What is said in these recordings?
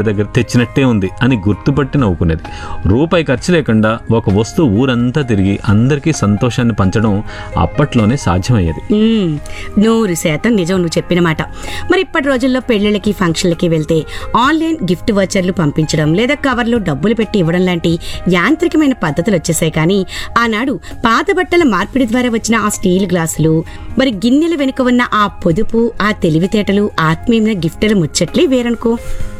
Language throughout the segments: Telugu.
దగ్గర తెచ్చినట్టే ఉంది అని గుర్తుపట్టి నవ్వుకునేది. రూపాయి ఖర్చు లేకుండా ఒక వస్తువు ఊరంతా తిరిగి అందరికీ సంతోషాన్ని పంచడం అప్పట్లోనే సాధ్యమయ్యేది. 100% నిజం నువ్వు చెప్పిన మాట. మరి ఇప్పటి రోజుల్లో పెళ్లిళ్ళకి ఫంక్షన్లకి వెళ్తే ఆన్లైన్ గిఫ్ట్ వౌచర్లు పంపించడం లేదా కవర్లో డబ్బులు పెట్టి ఇవ్వడం లాంటి యాంత్రికమైన పద్ధతులు వచ్చేసాయి. కానీ ఆనాడు పాత బట్టల మార్పిడి ద్వారా వచ్చిన ఆ స్టీల్ గ్లాసులు, మరి గిన్నెల వెనుక ఉన్న ఆ పొదుపు, ఆ తెలివితేటలు, ఆత్మీయమైన గిఫ్టుల ముచ్చట్లే వేరనుకో.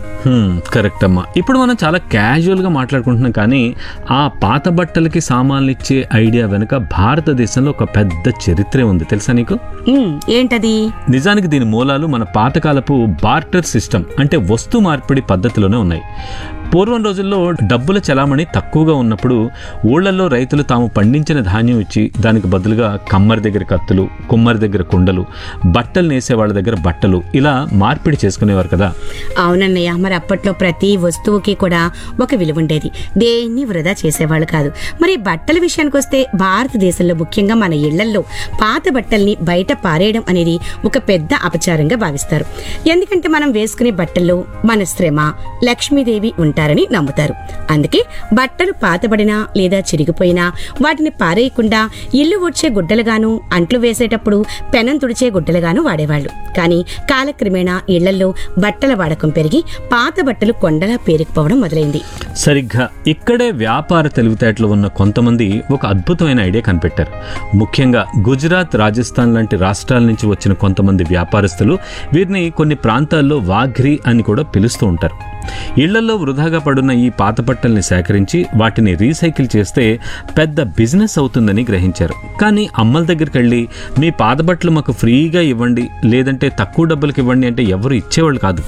కరెక్ట్ అమ్మా. ఇప్పుడు మనం చాలా క్యాజువల్గా మాట్లాడుకుంటున్నాం, కానీ ఆ పాత బట్టలకి సామాన్లు ఇచ్చే ఐడియా వెనుక భారతదేశంలో ఒక పెద్ద చరిత్రే ఉంది, తెలుసా నీకు? ఏంటది? నిజానికి దీని మూలాలు మన పాతకాలపు బార్టర్ సిస్టమ్ అంటే వస్తు మార్పిడి పద్ధతిలోనే ఉన్నాయి. పూర్వం రోజుల్లో డబ్బుల చలామణి తక్కువగా ఉన్నప్పుడు ఊళ్ళల్లో రైతులు తాము పండించిన ధాన్యం ఇచ్చి దానికి బదులుగా కమ్మరి దగ్గర కత్తులు, కుమ్మరి దగ్గర కుండలు, బట్టలు నేసే వాళ్ళ దగ్గర బట్టలు ఇలా మార్పిడి చేసుకునేవారు కదా. అవునన్నయ్య. మరి అప్పట్లో ప్రతి వస్తువుకి కూడా ఒక విలువ ఉండేది, దేన్ని వృధా చేసేవాళ్ళు కాదు. మరి బట్టల విషయానికి వస్తే భారతదేశంలో ముఖ్యంగా మన ఇళ్లల్లో పాత బట్టల్ని బయట పారేయడం అనేది ఒక పెద్ద అపచారంగా భావిస్తారు. ఎందుకంటే మనం వేసుకునే బట్టల్లో మన శ్రమ, లక్ష్మీదేవి ఉంటారని నమ్ముతారు. అందుకే బట్టలు పాతబడినా లేదా చిరిగిపోయినా వాటిని పారేయకుండా ఇల్లు ఊడ్చే గుడ్డలుగాను, అంట్లు వేసేటప్పుడు పెనం తుడిచే గుడ్డలుగాను వాడేవాళ్లు. కానీ కాలక్రమేణా ఇళ్లలో బట్టల వాడకం పెరిగి పాత బట్టలు కొండలా పేరుకుపోవడం మొదలైంది. సరిగ్గా ఇక్కడే వ్యాపార తెలివితేటలు ఉన్న కొంతమంది ఒక అద్భుతమైన ఐడియా కనిపెట్టారు. ముఖ్యంగా గుజరాత్, రాజస్థాన్ లాంటి రాష్ట్రాల నుంచి వచ్చిన కొంతమంది వ్యాపారస్తులు వీరిని కొన్ని ప్రాంతాల్లో వాఘ్రీ అని కూడా పిలుస్తూ ఉంటారు. ఇళ్లలో వృధాగా పడున్న ఈ పాత బట్టల్ని సేకరించి వాటిని రీసైకిల్ చేస్తే పెద్ద బిజినెస్ అవుతుందని గ్రహించారు. కానీ అమ్మల దగ్గరికి వెళ్ళి మీ పాత బట్టలు మాకు ఫ్రీగా ఇవ్వండి, లేదంటే తక్కువ డబ్బులకి ఇవ్వండి అంటే ఎవరు ఇచ్చేవాళ్ళు కాదు.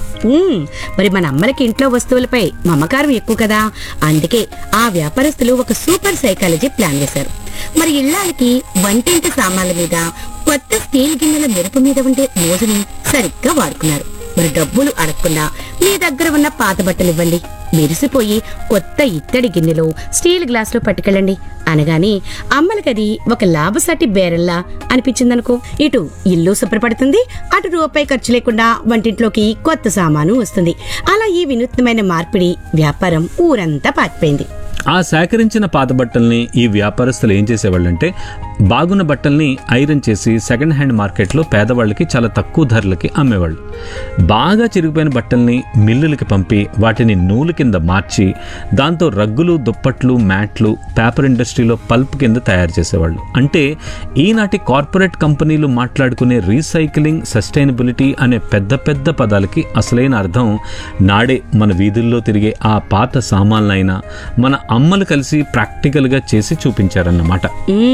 మరి మన అమ్మలకి ఇంట్లో వస్తువులపై మమకారం ఎక్కువ కదా. అందుకే ఆ వ్యాపారస్తులు ఒక సూపర్ సైకాలజీ ప్లాన్ వేశారు. మరి ఇళ్ళకి వంటింటి సామాన్ల మీద, కొత్త స్టీల్ గిన్నెల మెరుపు మీద ఉండే మోజుని సరిగ్గా వాడుకున్నారు. మరి డబ్బులు అడగకుండా మీ దగ్గర ఉన్న పాత బట్టలు ఇవ్వండి, మెరిసిపోయి కొత్త ఇత్తడి గిన్నెలో, స్టీల్ గ్లాసులో పట్టుకెళ్ళండి అనగానే అమ్మలకది ఒక లాభసాటి బేరల్లా అనిపించిందనుకో. ఇటు ఇల్లు శుభ్రపడుతుంది, అటు రూపాయి ఖర్చు లేకుండా వంటింట్లోకి కొత్త సామాను వస్తుంది. అలా ఈ వినూత్నమైన మార్పిడి వ్యాపారం ఊరంతా పాకిపోయింది. ఆ సేకరించిన పాత బట్టల్ని ఈ వ్యాపారస్తులు ఏం చేసేవాళ్ళంటే బాగున్న బట్టల్ని ఐరన్ చేసి సెకండ్ హ్యాండ్ మార్కెట్లో పేదవాళ్ళకి చాలా తక్కువ ధరలకి అమ్మేవాళ్ళు. బాగా చిరిగిపోయిన బట్టల్ని మిల్లులకి పంపి వాటిని నూలు కింద మార్చి దాంతో రగ్గులు, దుప్పట్లు, మ్యాట్లు, పేపర్ ఇండస్ట్రీలో పల్ప్ కింద తయారు చేసేవాళ్ళు. అంటే ఈనాటి కార్పొరేట్ కంపెనీలు మాట్లాడుకునే రీసైక్లింగ్, సస్టైనబిలిటీ అనే పెద్ద పెద్ద పదాలకి అసలైన అర్థం నాడే మన వీధుల్లో తిరిగే ఆ పాత సామాన్లైనా మన అమ్మలు కలిసి ప్రాక్టికల్ గా చేసి చూపించారన్నమాట.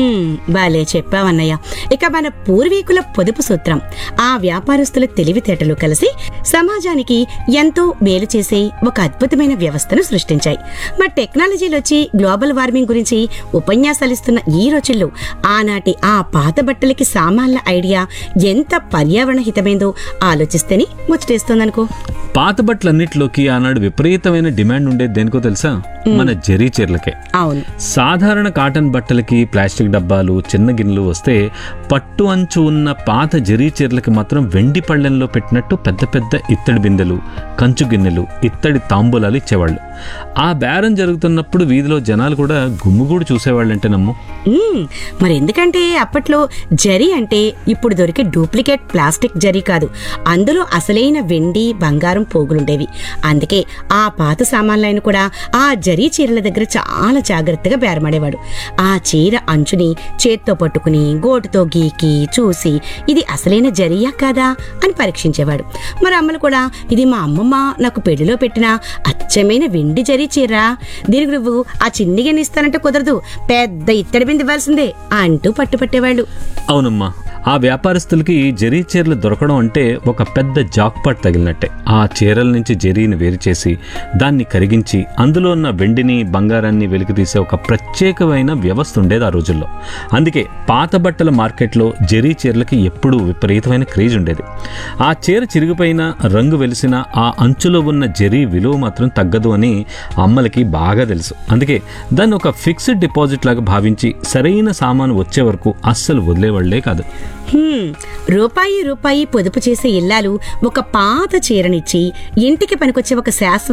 బాలే చెప్పావన్నయ్య. ఇక మన పూర్వీకుల పొదుపు సూత్రం, ఆ వ్యాపారస్తుల తెలివితేటలు కలిసి సమాజానికి ఎంతో మేలు చేసే ఒక అద్భుతమైన వ్యవస్థను సృష్టించాయి. మరి టెక్నాలజీలో వచ్చి గ్లోబల్ వార్మింగ్ గురించి ఉపన్యాసాలిస్తున్న ఈ రోజుల్లో ఆనాటి ఆ పాత బట్టలకి సామాన్ల ఐడియా ఎంత పర్యావరణ హితమైందో ఆలోచిస్తేనే ముచ్చటేస్తోందనుకో. పాత బట్టలన్నిటిలోకి ఆనాడు విపరీతమైన డిమాండ్ ఉండేది దేనికో తెలుసా? మన జరీ చీరలకే. అవును. సాధారణ కాటన్ బట్టలకి ప్లాస్టిక్ డబ్బాలు, చిన్న గిన్నెలు వస్తే పట్టు అంచు ఉన్న పాత జరీ చీరలకి మాత్రం వెండి పళ్ళెంలో పెట్టినట్టు పెద్ద పెద్ద ఇత్తడి బిందెలు, కంచు గిన్నెలు, ఇత్తడి తాంబూలాలు ఇచ్చేవాళ్ళు. ఆ బేరం జరుగుతున్నప్పుడు వీధిలో జనాలు కూడా గుమ్ముగూడు చూసేవాళ్ళంటే నమ్ము. మరి ఎందుకంటే అప్పట్లో జరీ అంటే ఇప్పుడు దొరికే డూప్లికేట్ ప్లాస్టిక్ జరీ కాదు, అందులో అసలైన వెండి, బంగారం పోగులుండేవి. అందుకే ఆ పాత సామాన్లైన కూడా ఆ జరీ చీరల దగ్గర చాలా జాగ్రత్తగా బేరమాడేవాడు. ఆ చీర అంచుని చేత్తో పట్టుకుని గోటుతో గీకి చూసి ఇది అసలైన జరీయా కాదా అని పరీక్షించేవాడు. మరి అమ్మలు కూడా ఇది మా అమ్మమ్మ నాకు పెళ్లిలో పెట్టిన అచ్చమైన వెండి జరీ చీర, దీనికి నువ్వు ఆ చిన్నిగని ఇస్తానంటే కుదరదు, పెద్ద ఇత్తడి బింది ఇవ్వాల్సిందే అంటూ పట్టుపట్టేవాళ్ళు. అవునమ్మా, ఆ వ్యాపారస్తులకి జరీ చీరలు దొరకడం అంటే ఒక పెద్ద జాక్పాట్ తగిలినట్టే. ఆ చీరల నుంచి జరీని వేరు చేసి దాన్ని కరిగించి అందులో ఉన్న వెండిని, బంగారాన్ని వెలికితీసే ఒక ప్రత్యేకమైన వ్యవస్థ ఉండేది ఆ రోజుల్లో. అందుకే పాత బట్టల మార్కెట్లో జరీ చీరలకి ఎప్పుడూ విపరీతమైన క్రేజ్ ఉండేది. ఆ చీర చిరిగిపోయినా, రంగు వెలిసినా ఆ అంచులో ఉన్న జరీ విలువ మాత్రం తగ్గదు అని అమ్మలకి బాగా తెలుసు. అందుకే దాన్ని ఒక ఫిక్స్డ్ డిపాజిట్ లాగా భావించి సరైన సామాను వచ్చే వరకు అస్సలు వదిలేవాళ్లే కాదు. రూపాయి రూపాయి పొదుపు చేసే ఇల్లాలు ఒక పాత చీరనిచ్చి ఇంటికి పనికొచ్చే ఒక శాశ్వత